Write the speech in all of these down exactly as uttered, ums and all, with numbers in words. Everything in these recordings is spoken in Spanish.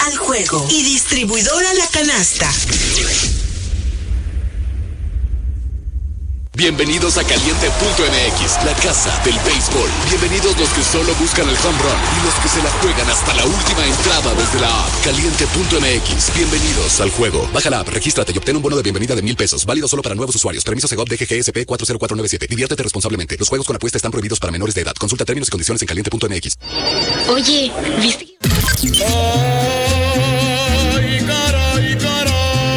al juego y distribuidora La Canasta. Bienvenidos a Caliente punto M X, la casa del béisbol. Bienvenidos los que solo buscan el home run y los que se la juegan hasta la última entrada desde la app. Caliente punto M X. Bienvenidos al juego. Baja la app, regístrate y obtén un bono de bienvenida de mil pesos. Válido solo para nuevos usuarios. Permiso Segov D G G S P cuatro cero cuatro nueve siete. Diviértete responsablemente. Los juegos con apuesta están prohibidos para menores de edad. Consulta términos y condiciones en Caliente punto M X. Oye, ¿viste? Ay, caray, caray.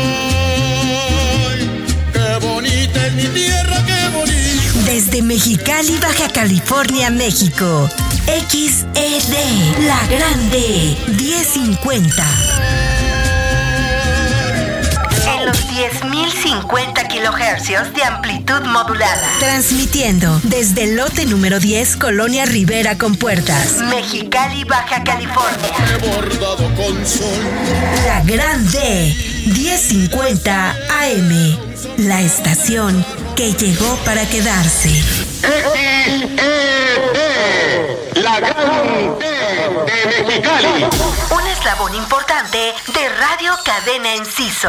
Qué bonita es mi tierra, qué bonita. Desde Mexicali, Baja California, México. X E D, La Grande, diez cincuenta. En los diez mil cincuenta kilohercios de amplitud modulada. Transmitiendo desde el lote número diez, Colonia Rivera con Puertas. Mexicali, Baja California. Bordado con sol. La Grande, diez cincuenta A M. La estación que llegó para quedarse. La Grande de Mexicali. Un eslabón importante de Radio Cadena Enciso.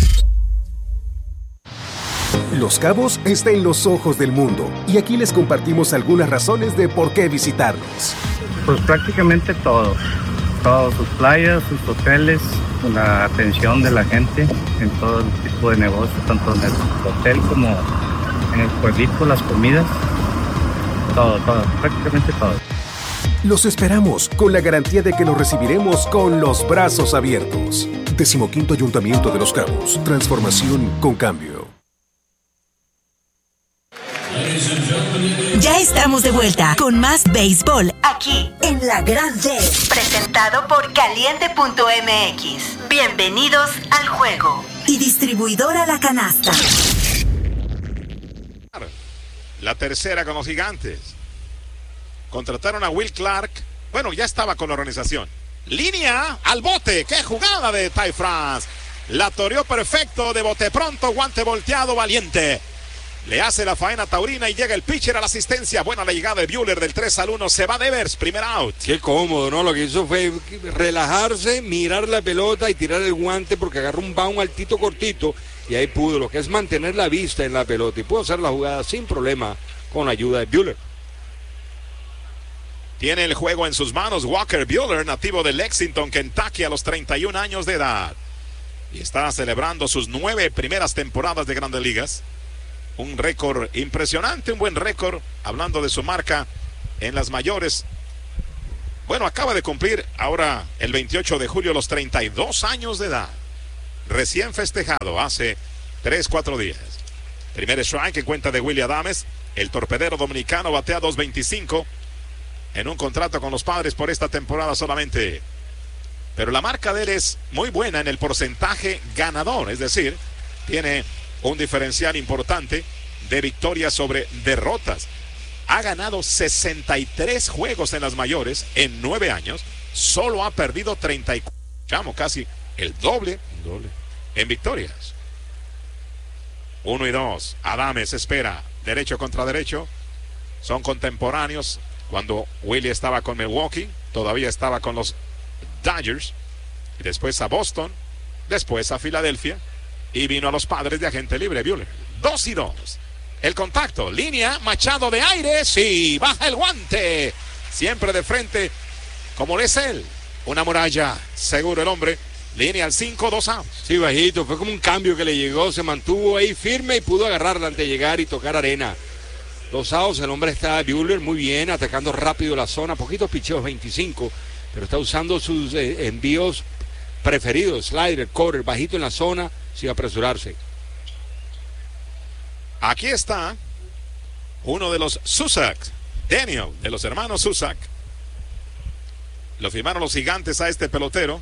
Los Cabos está en los ojos del mundo y aquí les compartimos algunas razones de por qué visitarnos. Pues prácticamente todo, todas sus playas, sus hoteles, la atención de la gente en todo el tipo de negocio, tanto en el hotel como en el pueblito, las comidas, todo, todo, prácticamente todo. Los esperamos con la garantía de que los recibiremos con los brazos abiertos. Decimoquinto Ayuntamiento de Los Cabos, transformación con cambio. Ya estamos de vuelta con más béisbol aquí en La Grande, presentado por Caliente punto M X. Bienvenidos al juego y distribuidora La Canasta. La tercera con los Gigantes. Contrataron a Will Clark. Bueno, ya estaba con la organización. Línea al bote. ¡Qué jugada de Ty France! La toreó perfecto, de bote pronto, guante volteado, valiente. Le hace la faena taurina y llega el pitcher a la asistencia. Buena la llegada de Buehler del tres al uno. Se va Devers, primer out. Qué cómodo, ¿no? Lo que hizo fue relajarse, mirar la pelota y tirar el guante porque agarró un bound altito cortito y ahí pudo, lo que es mantener la vista en la pelota y pudo hacer la jugada sin problema con la ayuda de Buehler. Tiene el juego en sus manos Walker Buehler, nativo de Lexington, Kentucky, a los treinta y un años de edad. Y está celebrando sus nueve primeras temporadas de Grandes Ligas. Un récord impresionante, un buen récord, hablando de su marca en las mayores. Bueno, acaba de cumplir ahora el veintiocho de julio los treinta y dos años de edad. Recién festejado hace tres, cuatro días. Primer strike en cuenta de Willy Adames. El torpedero dominicano batea dos veinticinco en un contrato con los Padres por esta temporada solamente. Pero la marca de él es muy buena en el porcentaje ganador, es decir, tiene un diferencial importante de victorias sobre derrotas. Ha ganado sesenta y tres juegos en las mayores en nueve años. Solo ha perdido treinta y cuatro. Chamo, casi el doble, doble en victorias. Uno y dos. Adames espera. Derecho contra derecho. Son contemporáneos. Cuando Willie estaba con Milwaukee, todavía estaba con los Dodgers. Y después a Boston. Después a Filadelfia. Y vino a los Padres de agente libre, Buehler. Dos y dos. El contacto. Línea. Machado de aire. Sí. Baja el guante. Siempre de frente. Como es él. Una muralla. Seguro el hombre. Línea al cinco. Dos outs. Sí, bajito. Fue como un cambio que le llegó. Se mantuvo ahí firme y pudo agarrarla antes de llegar y tocar arena. Dos outs. El hombre está Buehler muy bien. Atacando rápido la zona. Poquitos picheos. veinticinco. Pero está usando sus eh, envíos preferidos. Slider, quarter. Bajito en la zona. Sin apresurarse. Aquí está uno de los Susac, Daniel, de los hermanos Susac. Lo firmaron los Gigantes a este pelotero.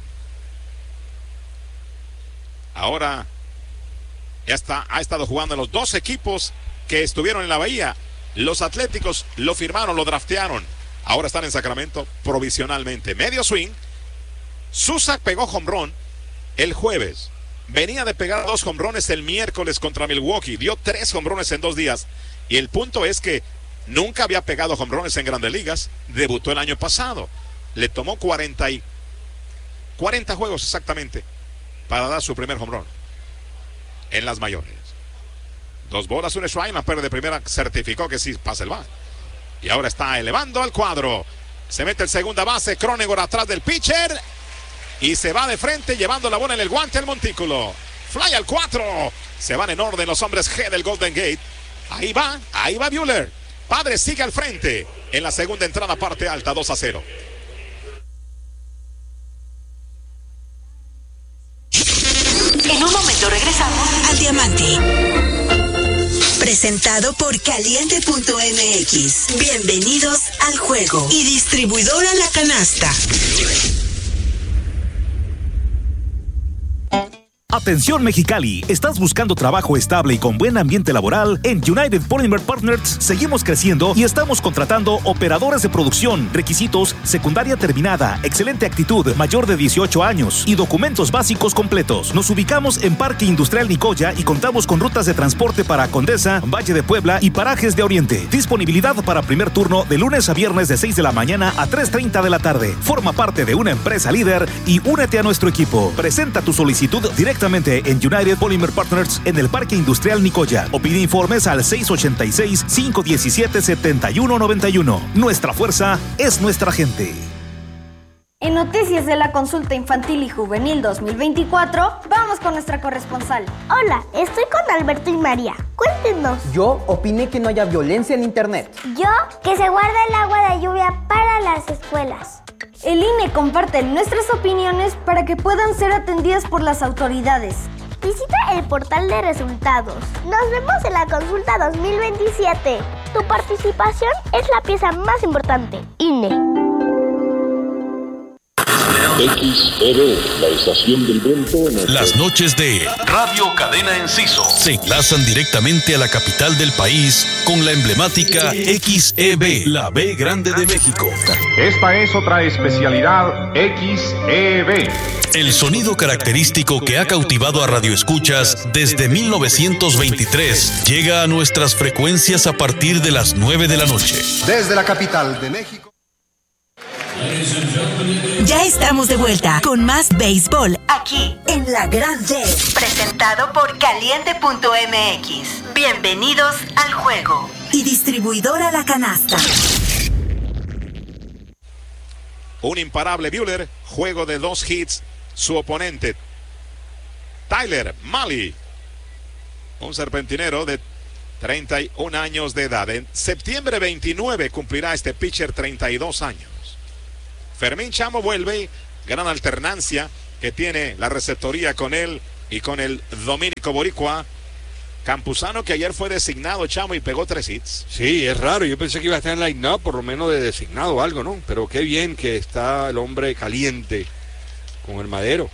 Ahora ya está, ha estado jugando en los dos equipos que estuvieron en la Bahía. Los Atléticos lo firmaron, lo draftearon. Ahora están en Sacramento provisionalmente. Medio swing. Susac pegó home run el jueves. Venía de pegar dos jonrones el miércoles contra Milwaukee. Dio tres jonrones en dos días. Y el punto es que nunca había pegado jonrones en Grandes Ligas. Debutó el año pasado. Le tomó cuarenta y cuarenta juegos exactamente para dar su primer home run en las mayores. Dos bolas, un strike, la pérdida de primera certificó que sí pasa el bat. Y ahora está elevando al cuadro. Se mete el segunda base, Cronenworth atrás del pitcher. Y se va de frente llevando la bola en el guante al montículo. Fly al cuatro. Se van en orden los hombres G del Golden Gate. Ahí va, ahí va Buehler. Padre sigue al frente. En la segunda entrada, parte alta, dos a cero. En un momento regresamos a Diamante. Presentado por Caliente punto M X. Bienvenidos al juego. Y distribuidora La Canasta. Atención Mexicali, ¿estás buscando trabajo estable y con buen ambiente laboral? En United Polymer Partners seguimos creciendo y estamos contratando operadores de producción. Requisitos: secundaria terminada, excelente actitud, mayor de dieciocho años y documentos básicos completos. Nos ubicamos en Parque Industrial Nicoya y contamos con rutas de transporte para Condesa, Valle de Puebla y Parajes de Oriente. Disponibilidad para primer turno de lunes a viernes de seis de la mañana a tres treinta de la tarde. Forma parte de una empresa líder y únete a nuestro equipo. Presenta tu solicitud directamente en United Polymer Partners en el Parque Industrial Nicoya o pide informes al seis ochenta y seis, cinco diecisiete, setenta y uno noventa y uno. Nuestra fuerza es nuestra gente. En Noticias de la Consulta Infantil y Juvenil dos mil veinticuatro, vamos con nuestra corresponsal. Hola, estoy con Alberto y María. Cuéntenos. Yo opiné que no haya violencia en internet. Yo, que se guarde el agua de lluvia para las escuelas. El I N E comparte nuestras opiniones para que puedan ser atendidas por las autoridades. Visita el portal de resultados. Nos vemos en la consulta dos mil veintisiete. Tu participación es la pieza más importante. I N E. X E B, la estación del viento. En el... Las noches de Radio Cadena Enciso se enlazan directamente a la capital del país con la emblemática X E B, la B grande de México. Esta es otra especialidad X E B. El sonido característico que ha cautivado a radioescuchas desde mil novecientos veintitrés llega a nuestras frecuencias a partir de las nueve de la noche. Desde la capital de México. Ya estamos de vuelta con más béisbol aquí en La Gran D, presentado por Caliente punto M X. Bienvenidos al juego. Y distribuidora La Canasta. Un imparable Buehler, juego de dos hits. Su oponente, Tyler Mahle, un serpentinero de treinta y un años de edad. En septiembre veintinueve cumplirá este pitcher treinta y dos años. Fermín Chamo vuelve, gran alternancia que tiene la receptoría con él y con el dominico boricua Campuzano, que ayer fue designado, Chamo, y pegó tres hits. Sí, es raro, yo pensé que iba a estar en line-up, por lo menos de designado o algo, ¿no? Pero qué bien que está el hombre caliente con el madero.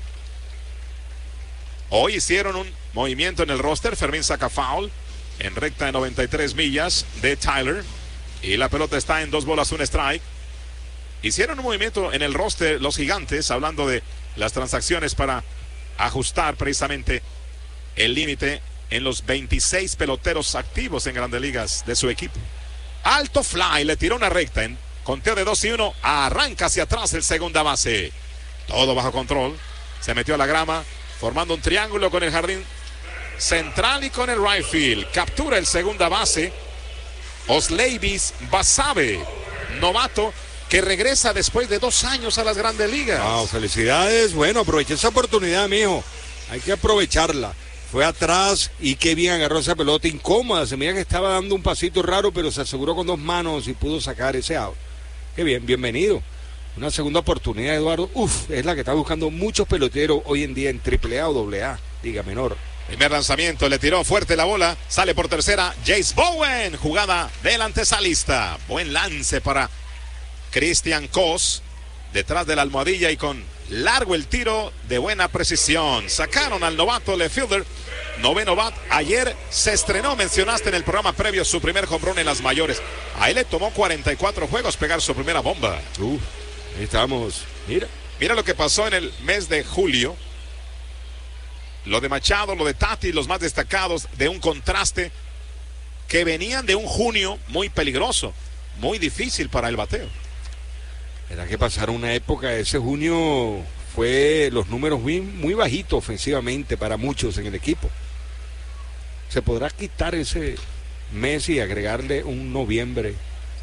Hoy hicieron un movimiento en el roster. Fermín saca foul en recta de noventa y tres millas de Tyler y la pelota está en dos bolas, un strike. Hicieron un movimiento en el roster los Gigantes, hablando de las transacciones para ajustar precisamente el límite en los veintiséis peloteros activos en Grandes Ligas de su equipo. Alto fly, le tiró una recta en conteo de dos y uno, arranca hacia atrás el segunda base. Todo bajo control, se metió a la grama, formando un triángulo con el jardín central y con el right field. Captura el segunda base, Osleivis Basabe, novato, que regresa después de dos años a las Grandes Ligas. Wow, felicidades. Bueno, aproveché esa oportunidad, mijo. Hay que aprovecharla. Fue atrás y qué bien agarró esa pelota incómoda. Se mira que estaba dando un pasito raro, pero se aseguró con dos manos y pudo sacar ese out. Qué bien, bienvenido. Una segunda oportunidad, Eduardo. Uf, es la que está buscando muchos peloteros hoy en día en triple A o doble A, Liga Menor. Primer lanzamiento, le tiró fuerte la bola. Sale por tercera, Jace Bowen. Jugada del antesalista. Buen lance para Christian Kos, detrás de la almohadilla y con largo el tiro de buena precisión. Sacaron al novato Lefielder, noveno bat. Ayer se estrenó, mencionaste en el programa previo, su primer home run en las mayores. Ahí le tomó cuarenta y cuatro juegos pegar su primera bomba. Uf, ahí estamos. Mira. Mira lo que pasó en el mes de julio. Lo de Machado, lo de Tati, los más destacados de un contraste que venían de un junio muy peligroso, muy difícil para el bateo. Era que pasaron una época, ese junio fue los números muy, muy bajitos ofensivamente para muchos en el equipo. ¿Se podrá quitar ese mes y agregarle un noviembre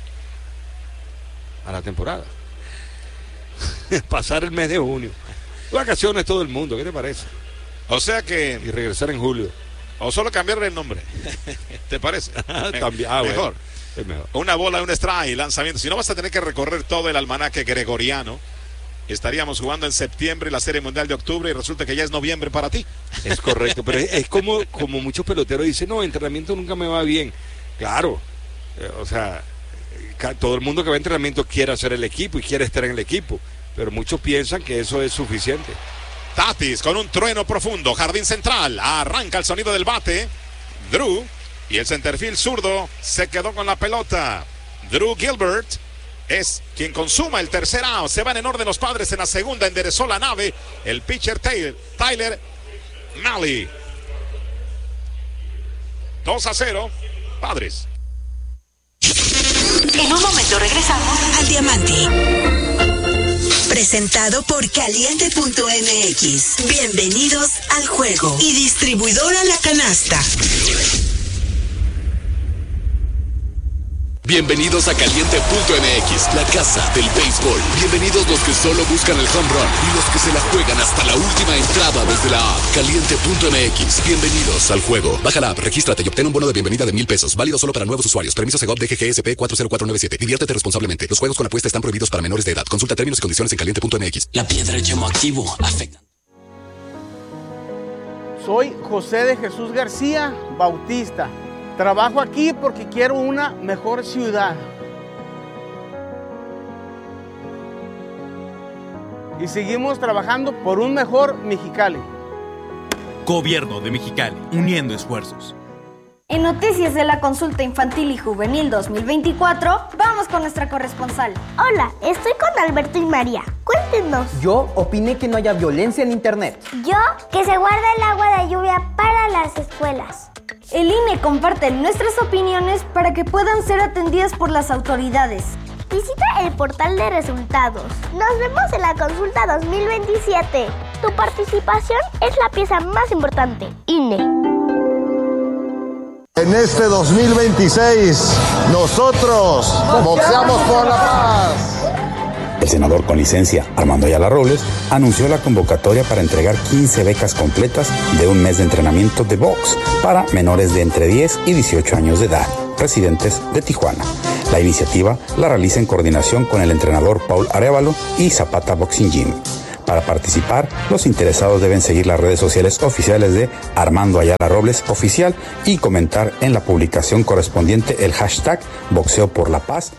a la temporada? Pasar el mes de junio. Vacaciones todo el mundo, ¿qué te parece? O sea que... Y regresar en julio. O solo cambiarle el nombre. ¿Te parece? También, ah, mejor. Bueno, es mejor. Una bola, un strike, lanzamiento. Si no, vas a tener que recorrer todo el almanaque gregoriano. Estaríamos jugando en septiembre la Serie Mundial de octubre y resulta que ya es noviembre para ti. Es correcto, pero es, es como, como muchos peloteros dicen, no, entrenamiento nunca me va bien. Claro, eh, o sea, ca- todo el mundo que va a entrenamiento quiere hacer el equipo y quiere estar en el equipo, pero muchos piensan que eso es suficiente. Tatis con un trueno profundo, jardín central, arranca el sonido del bate. Drew y el centerfield zurdo se quedó con la pelota. Drew Gilbert es quien consuma el tercer out. Se van en orden los Padres en la segunda, enderezó la nave el pitcher Tyler, Tyler Mahle. dos a cero, Padres. En un momento regresamos al Diamante. Presentado por Caliente punto M X. Bienvenidos al juego. Y distribuidora La Canasta. Bienvenidos a Caliente punto M X, la casa del béisbol. Bienvenidos los que solo buscan el home run y los que se la juegan hasta la última entrada desde la app. Caliente punto M X, bienvenidos al juego. Baja la app, regístrate y obtén un bono de bienvenida de mil pesos, válido solo para nuevos usuarios. Permiso Segov D G G S P cuatro cero cuatro nueve siete. Diviértete responsablemente. Los juegos con apuesta están prohibidos para menores de edad. Consulta términos y condiciones en Caliente punto M X. La piedra de Chemo Activo afecta. Soy José de Jesús García Bautista. Trabajo aquí porque quiero una mejor ciudad. Y seguimos trabajando por un mejor Mexicali. Gobierno de Mexicali, uniendo esfuerzos. En noticias de la consulta infantil y juvenil dos mil veinticuatro, vamos con nuestra corresponsal. Hola, estoy con Alberto y María. Cuéntenos. Yo opiné que no haya violencia en internet. Yo, que se guarda el agua de lluvia para las escuelas. El I N E comparte nuestras opiniones para que puedan ser atendidas por las autoridades. Visita el portal de resultados. Nos vemos en la consulta dos mil veintisiete. Tu participación es la pieza más importante. I N E. En este dos mil veintiséis, nosotros boxeamos por la paz. El senador con licencia, Armando Ayala Robles, anunció la convocatoria para entregar quince becas completas de un mes de entrenamiento de box para menores de entre diez y dieciocho años de edad, residentes de Tijuana. La iniciativa la realiza en coordinación con el entrenador Paul Arévalo y Zapata Boxing Gym. Para participar, los interesados deben seguir las redes sociales oficiales de Armando Ayala Robles Oficial y comentar en la publicación correspondiente el hashtag Boxeo por la Paz.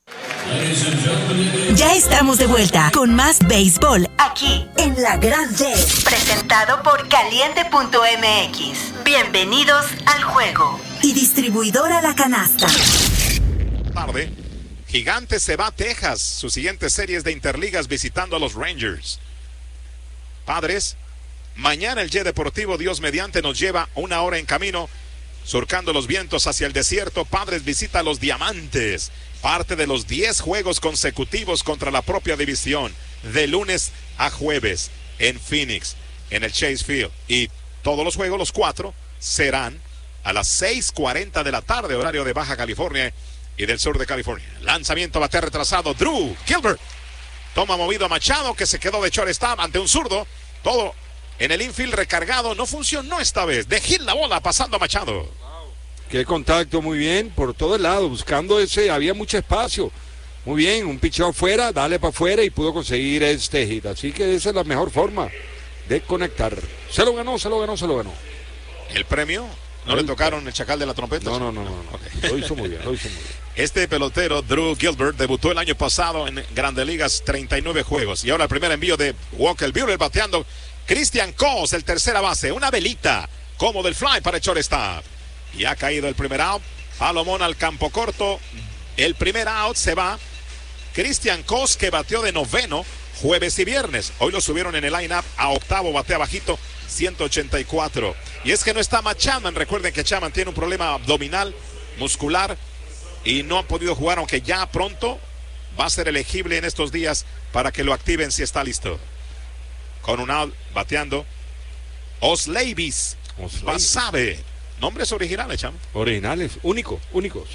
Ya estamos de vuelta con más béisbol aquí en La Gran D. Presentado por Caliente punto M X. Bienvenidos al juego. Y distribuidora La Canasta. Tarde, Gigantes se va a Texas. Sus siguientes series de interligas visitando a los Rangers. Padres, mañana el Jet Deportivo, Dios mediante, nos lleva una hora en camino, surcando los vientos hacia el desierto. Padres visita a los Diamantes, parte de los diez juegos consecutivos contra la propia división, de lunes a jueves, en Phoenix, en el Chase Field. Y todos los juegos, los cuatro, serán a las seis cuarenta de la tarde, horario de Baja California y del sur de California. Lanzamiento, bate retrasado, Drew Gilbert. Toma movido a Machado, que se quedó de shortstop ante un zurdo. Todo en el infield recargado. No funcionó esta vez. De hit la bola pasando a Machado. Qué contacto, muy bien, por todo el lado, buscando ese, había mucho espacio. Muy bien, un picheo afuera, dale para afuera y pudo conseguir este hit. Así que esa es la mejor forma de conectar. Se lo ganó, se lo ganó, se lo ganó. ¿El premio? ¿No el... le tocaron el chacal de la trompeta? No, no, no, no. no. Okay. Lo hizo muy bien, lo hizo muy bien. Este pelotero, Drew Gilbert, debutó el año pasado en Grandes Ligas, treinta y nueve juegos. Y ahora el primer envío de Walker Buehler bateando. Christian Cos, el tercera base. Una velita como del fly para el shortstop. Y ha caído el primer out. Palomón al campo corto. El primer out se va. Christian Cos, que bateó de noveno jueves y viernes. Hoy lo subieron en el line-up a octavo, batea bajito, ciento ochenta y cuatro. Y es que no está Matt Chapman. Recuerden que Chapman tiene un problema abdominal, muscular, y no ha podido jugar, aunque ya pronto va a ser elegible en estos días para que lo activen si está listo. con un out bateando. Osleivis Basabe. Nombres originales, chamo. Originales, únicos, únicos.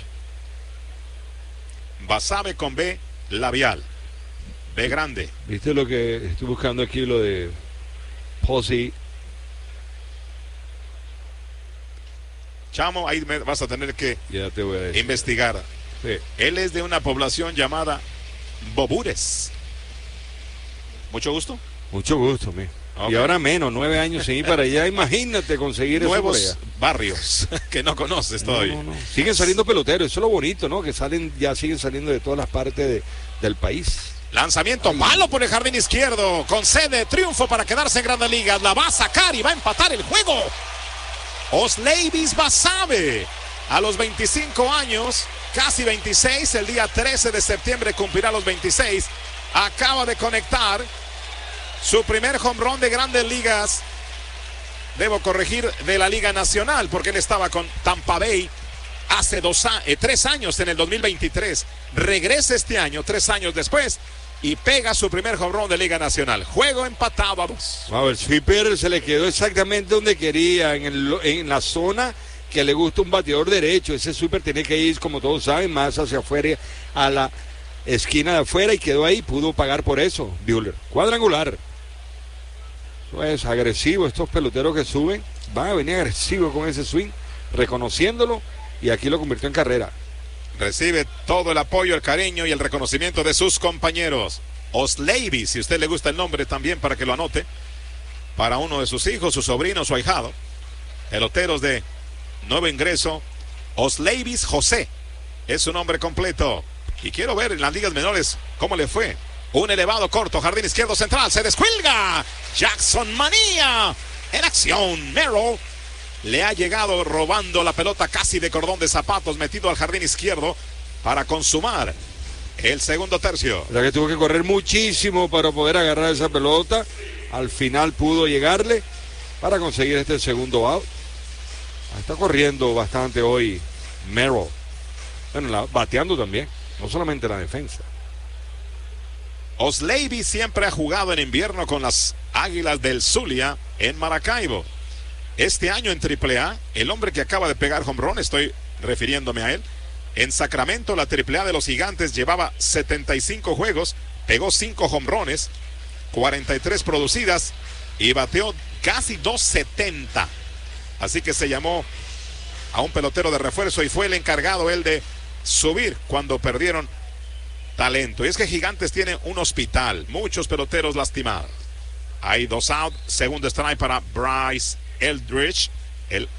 Basabe con B labial. B grande. ¿Viste lo que estoy buscando aquí? Lo de Posey. Chamo, ahí me vas a tener que ya te voy a decir. investigar. Sí. Él es de una población llamada Bobures. Mucho gusto. Mucho gusto, mi. Okay. Y ahora menos, nueve años sin ir para allá. Imagínate conseguir nuevos eso por allá. barrios que no conoces todavía. No, no, no. Siguen saliendo peloteros, eso es lo bonito, ¿no? Que salen, ya siguen saliendo de todas las partes de, del país. Lanzamiento Ay. malo por el jardín izquierdo. Concede triunfo para quedarse en Grandes Ligas. La va a sacar y va a empatar el juego. Osleivis Basabe, a los veinticinco años, casi veintiséis, el día trece de septiembre cumplirá los veintiséis. Acaba de conectar su primer home run de Grandes Ligas. Debo corregir, de la Liga Nacional, porque él estaba con Tampa Bay hace dos, eh, tres años, en el dos mil veintitrés. Regresa este año, tres años después, y pega su primer home run de Liga Nacional. Juego empatado a dos. A ver, Sweeper se le quedó exactamente donde quería, en, el, en la zona que le gusta un bateador derecho. Ese Sweeper tiene que ir, como todos saben, más hacia afuera, a la esquina de afuera, y quedó ahí, pudo pagar por eso, Buehler. Cuadrangular. Es agresivo, estos peloteros que suben van a venir agresivos con ese swing, reconociéndolo, y aquí lo convirtió en carrera. Recibe todo el apoyo, el cariño y el reconocimiento de sus compañeros. Osleivis, si a usted le gusta el nombre también, para que lo anote, para uno de sus hijos, su sobrino, su ahijado. Peloteros de nuevo ingreso, Osleivis José es su nombre completo. Y quiero ver en las ligas menores cómo le fue. Un elevado corto, jardín izquierdo central, se descuelga. Jackson Manía en acción. Merrill le ha llegado robando la pelota casi de cordón de zapatos, metido al jardín izquierdo para consumar el segundo tercio. La que tuvo que correr muchísimo para poder agarrar esa pelota. Al final pudo llegarle para conseguir este segundo out. Está corriendo bastante hoy Merrill. Bueno, la, bateando también, no solamente la defensa. Osleivis siempre ha jugado en invierno con las Águilas del Zulia en Maracaibo. Este año en triple A, el hombre que acaba de pegar home run, estoy refiriéndome a él. En Sacramento, la triple A de los Gigantes llevaba setenta y cinco juegos, pegó cinco home runs, cuarenta y tres producidas y bateó casi dos setenta. Así que se llamó a un pelotero de refuerzo y fue el encargado él de subir cuando perdieron talento. Y es que Gigantes tiene un hospital, muchos peloteros lastimados. Hay dos out, segundo strike para Bryce Eldridge, el